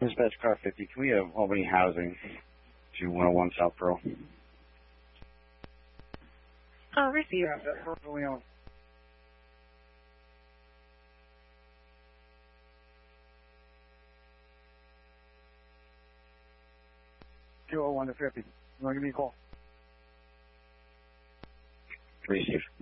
Dispatch car 50. Can we have Albany Housing to 101 South Pearl? Receive. Yeah, that's perfectly on. Kilo 1 to 50. You want to give me a call? Receive.